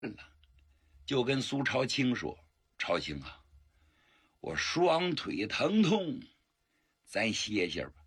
就跟苏朝清说：“朝清啊，我双腿疼痛，咱歇歇吧。”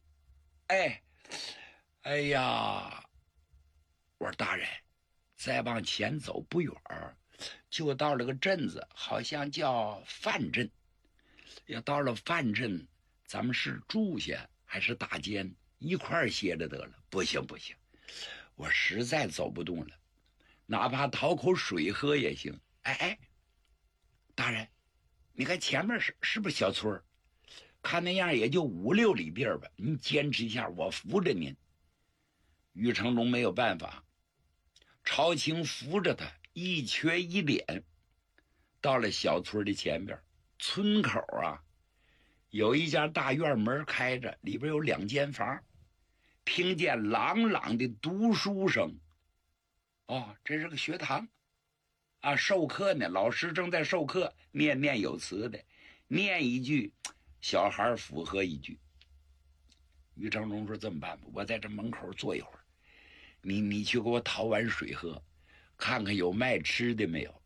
哎呀，我说大人，再往前走不远就到了个镇子，好像叫范镇。要到了范镇，咱们是住下还是打尖一块儿歇着得了？不行不行，我实在走不动了，哪怕讨口水喝也行。大人，你看前面是不是小村儿？看那样也就5、6里地儿吧，您坚持一下，我扶着您。于成龙没有办法，朝清扶着他一瘸一脸，到了小村的前边。村口啊，有一家大院门开着，里边有2间房，听见朗朗的读书声。这是个学堂啊，授课呢，老师正在授课，念念有词的，念一句，小孩附和一句。于成龙说：“这么办吧，我在这门口坐一会儿，你去给我讨碗水喝，看看有卖吃的没有。”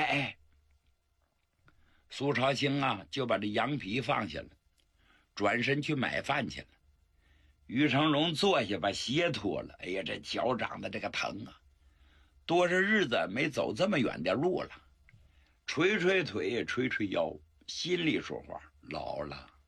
苏朝清啊，就把这羊皮放下了，转身去买饭去了。于成龙坐下，把鞋脱了。哎呀，这脚长得这个疼啊！多少日子没走这么远的路了，捶捶腿，捶捶腰，心里说话：老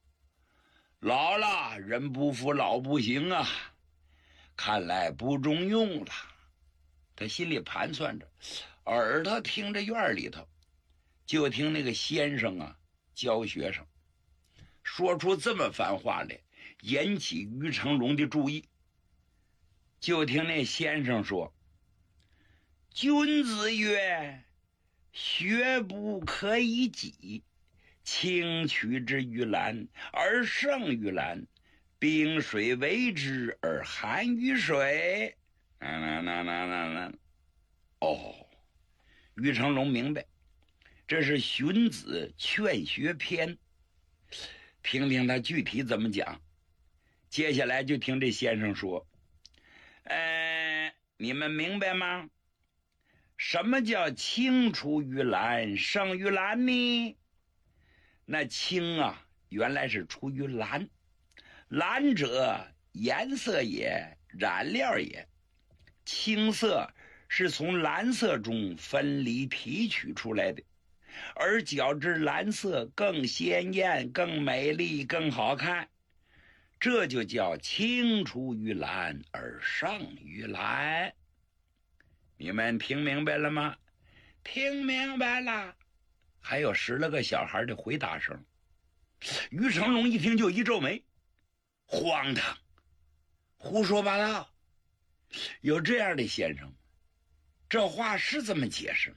了，人不服老不行啊！看来不中用了。他心里盘算着，耳朵听着院里头，就听那个先生啊教学生，说出这么番话来，引起于成龙的注意。就听那先生说：“君子曰，学不可以己，轻取之于蓝而胜于蓝，冰水为之而寒于水。”于成龙明白，这是荀子劝学篇。听听他具体怎么讲。接下来就听这先生说：你们明白吗？什么叫青出于蓝胜于蓝呢？那青啊，原来是出于蓝，蓝者颜色也，染料也。青色是从蓝色中分离提取出来的，而较之蓝色更鲜艳、更美丽、更好看，这就叫青出于蓝而胜于蓝。你们听明白了吗？听明白了。还有10来个小孩的回答声。于成龙一听就一皱眉，荒唐，胡说八道。有这样的先生吗？这话是这么解释吗？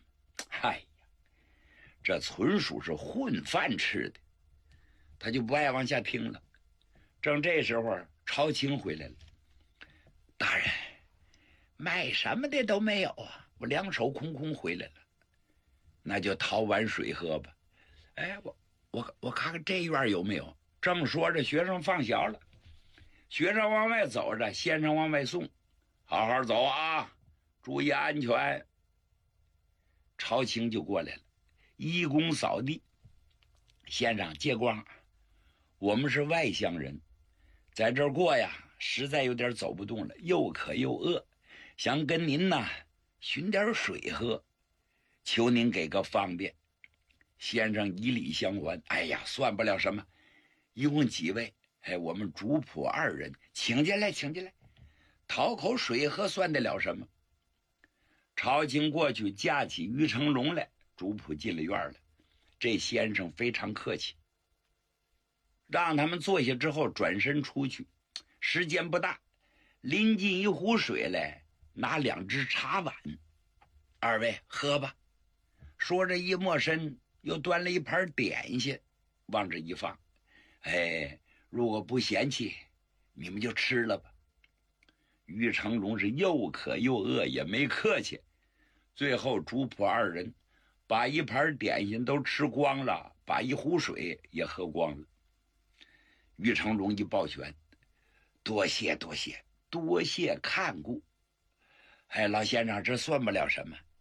这纯属是混饭吃的。他就不爱往下听了。正这时候朝清回来了。大人，卖什么的都没有啊，我2手空空回来了。那就讨碗水喝吧。我看看这院有没有。正说着，学生放学了，学生往外走着，先生往外送。好好走啊，注意安全。朝清就过来了，一躬扫地：先生借光，我们是外乡人，在这儿过呀，实在有点走不动了，又渴又饿，想跟您呢寻点水喝，求您给个方便。先生以礼相还：算不了什么，一共几位？我们主仆2人，请进来，讨口水喝算得了什么？朝清过去架起于成龙来，主仆进了院了。这先生非常客气，让他们坐下之后转身出去。时间不大，拎进一壶水来，拿2只茶碗：“2位喝吧。”说着一抹身，又端了一盘点心往这一放：“如果不嫌弃，你们就吃了吧。”于成龙是又渴又饿，也没客气。最后主仆2人把一盘点心都吃光了，把一壶水也喝光了。于成龙一抱拳：“多谢看顾。老先生，这算不了什么，